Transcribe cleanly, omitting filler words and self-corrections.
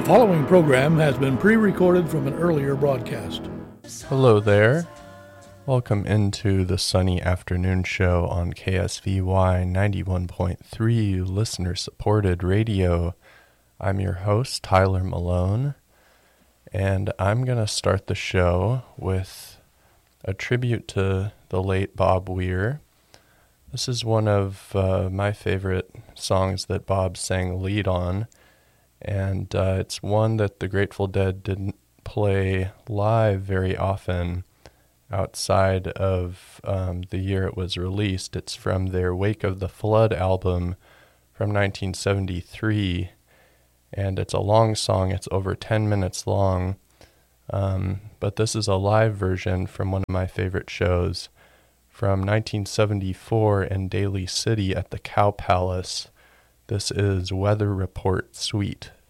The following program has been pre-recorded from an earlier broadcast. Hello there. Welcome into the sunny afternoon show on KSVY 91.3 listener-supported radio. I'm your host, Tyler Malone, and I'm going to start the show with a tribute to the late Bob Weir. This is one of my favorite songs that Bob sang lead on, and it's one that the Grateful Dead didn't play live very often outside of the year it was released. It's from their Wake of the Flood album from 1973, and it's a long song. It's over 10 minutes long, but this is a live version from one of my favorite shows from 1974 in Daly City at the Cow Palace. This is Weather Report Suite.